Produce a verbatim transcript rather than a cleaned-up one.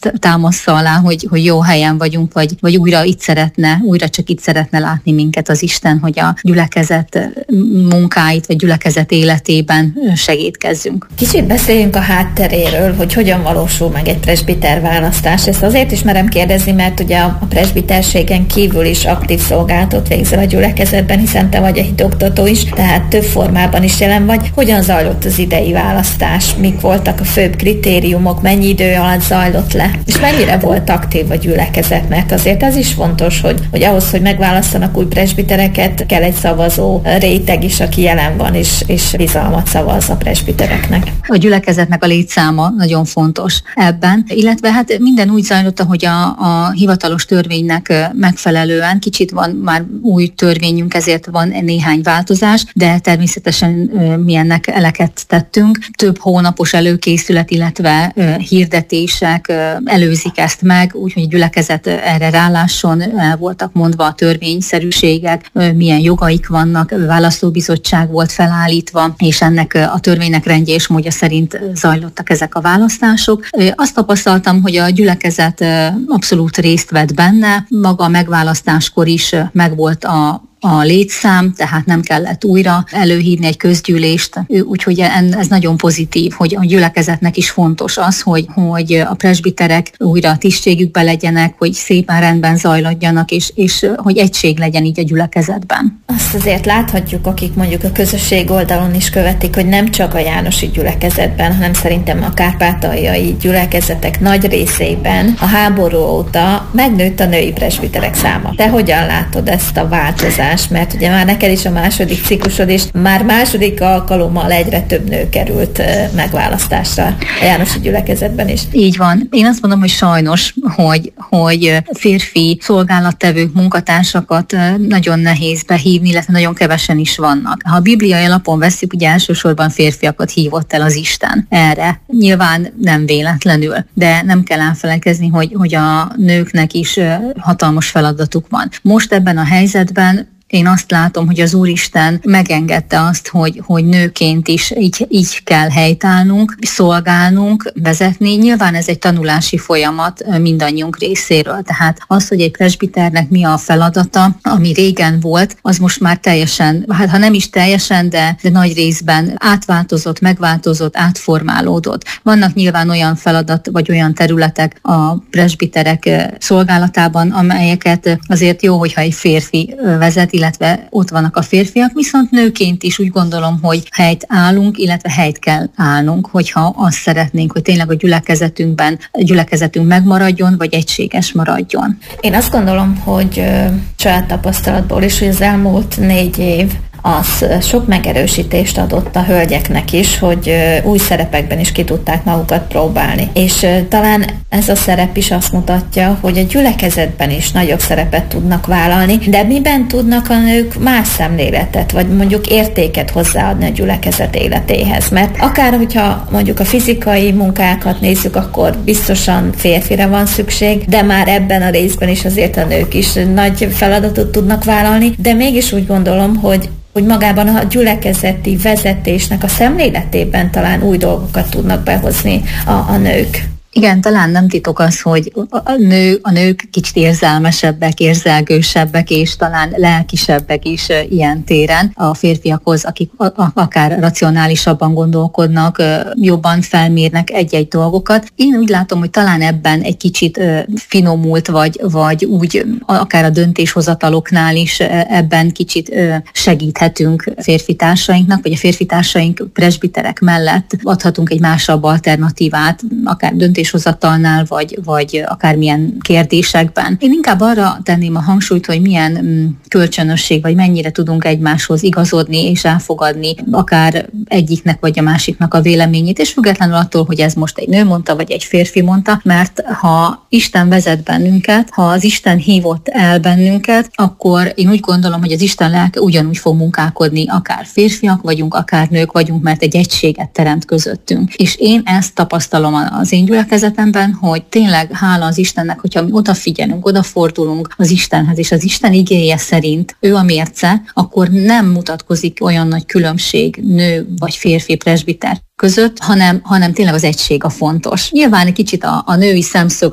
azt támaszza alá, hogy, hogy jó helyen vagyunk, vagy, vagy újra itt szeretne, újra csak itt szeretne látni minket az Isten, hogy a gyülekezet munkáit, vagy gyülekezet életében segítkezzünk. Kicsit beszéljünk a hátteréről, hogy hogyan valósul meg egy presbiter választás. Ezt azért is merem kérdezni, mert ugye a presbiterségen kívül is aktív szolgálatot végzel a gyülekezetben, hiszen te vagy egy hitoktató is, tehát több formában is jelen vagy. Hogyan zajlott az idei választás? Mik voltak a főbb kritériumok? Mennyi idő alatt zajlott le? És mennyire volt aktív a gyülekezet? Mert azért ez is fontos, hogy, hogy ahhoz, hogy megválasztanak új presbitereket, kell egy szavazó réteg is, aki jelen van, és, és bizalmat szavaz a presbitereknek. A gyülekezetnek a létszáma nagyon fontos ebben, illetve hát minden úgy zajlott, hogy a, a hivatalos törvénynek megfelelően, kicsit van már új törvényünk, ezért van néhány változás, de természetesen mi ennek eleket tettünk. Több hónapos előkészület, illetve hirdetések előzik ezt meg, úgyhogy a gyülekezet erre rálásson, el voltak mondva a törvényszerűségek, milyen jogaik vannak, választóbizottság volt felállítva, és ennek a törvénynek rendje és módja szerint zajlottak ezek a választások. Azt tapasztaltam, hogy a gyülekezet abszolút részt vett benne, maga a megválasztáskor is megvolt a a létszám, tehát nem kellett újra előhívni egy közgyűlést, úgyhogy ez nagyon pozitív, hogy a gyülekezetnek is fontos az, hogy, hogy a presbiterek újra a tisztségükbe legyenek, hogy szépen rendben zajladjanak, és, és hogy egység legyen így a gyülekezetben. Azt azért láthatjuk, akik mondjuk a közösség oldalon is követik, hogy nem csak a jánosi gyülekezetben, hanem szerintem a kárpátaljai gyülekezetek nagy részében a háború óta megnőtt a női presbiterek száma. Te hogyan látod ezt a változást? Mert ugye már neked is a második ciklusod, és már második alkalommal egyre több nő került megválasztásra a jánosi gyülekezetben is. Így van. Én azt mondom, hogy sajnos, hogy, hogy férfi szolgálattevők, munkatársakat nagyon nehéz behívni, illetve nagyon kevesen is vannak. Ha a bibliai alapon vesszük, ugye elsősorban férfiakat hívott el az Isten erre. Nyilván nem véletlenül, de nem kell elfelejtkezni, hogy, hogy a nőknek is hatalmas feladatuk van. Most ebben a helyzetben én azt látom, hogy az Úristen megengedte azt, hogy, hogy nőként is így, így kell helytállnunk, szolgálnunk, vezetni. Nyilván ez egy tanulási folyamat mindannyiunk részéről. Tehát az, hogy egy presbiternek mi a feladata, ami régen volt, az most már teljesen, hát ha nem is teljesen, de, de nagy részben átváltozott, megváltozott, átformálódott. Vannak nyilván olyan feladat, vagy olyan területek a presbiterek szolgálatában, amelyeket azért jó, hogyha egy férfi vezet, illetve ott vannak a férfiak, viszont nőként is úgy gondolom, hogy helyt állunk, illetve helyt kell állnunk, hogyha azt szeretnénk, hogy tényleg a gyülekezetünkben, a gyülekezetünk megmaradjon, vagy egységes maradjon. Én azt gondolom, hogy saját tapasztalatból is, hogy az elmúlt négy év az sok megerősítést adott a hölgyeknek is, hogy új szerepekben is ki tudták magukat próbálni. És talán ez a szerep is azt mutatja, hogy a gyülekezetben is nagyobb szerepet tudnak vállalni, de miben tudnak a nők más szemléletet, vagy mondjuk értéket hozzáadni a gyülekezet életéhez. Mert akár, hogyha mondjuk a fizikai munkákat nézzük, akkor biztosan férfire van szükség, de már ebben a részben is azért a nők is nagy feladatot tudnak vállalni, de mégis úgy gondolom, hogy hogy magában a gyülekezeti vezetésnek a szemléletében talán új dolgokat tudnak behozni a, a nők. Igen, talán nem titok az, hogy a, nő, a nők kicsit érzelmesebbek, érzelgősebbek, és talán lelkisebbek is ilyen téren a férfiakhoz, akik a, a, akár racionálisabban gondolkodnak, jobban felmérnek egy-egy dolgokat. Én úgy látom, hogy talán ebben egy kicsit finomult, vagy, vagy úgy akár a döntéshozataloknál is ebben kicsit segíthetünk férfitársainknak, vagy a férfitársaink presbiterek mellett adhatunk egy másabb alternatívát, akár döntés döntéshozatalnál, vagy, vagy akármilyen kérdésekben. Én inkább arra tenném a hangsúlyt, hogy milyen mm, kölcsönösség, vagy mennyire tudunk egymáshoz igazodni és elfogadni akár egyiknek vagy a másiknak a véleményét, és függetlenül attól, hogy ez most egy nő mondta, vagy egy férfi mondta, mert ha Isten vezet bennünket, ha az Isten hívott el bennünket, akkor én úgy gondolom, hogy az Isten lelke ugyanúgy fog munkálkodni, akár férfiak vagyunk, akár nők vagyunk, mert egy egységet teremt közöttünk. És én ezt tapasztalom az én gyülekezetemben, hogy tényleg hála az Istennek, hogyha mi odafigyelünk, odafordulunk az Istenhez, és az Isten igéje szerint ő a mérce, akkor nem mutatkozik olyan nagy különbség nő vagy férfi presbiter között, hanem, hanem tényleg az egység a fontos. Nyilván egy kicsit a, a női szemszög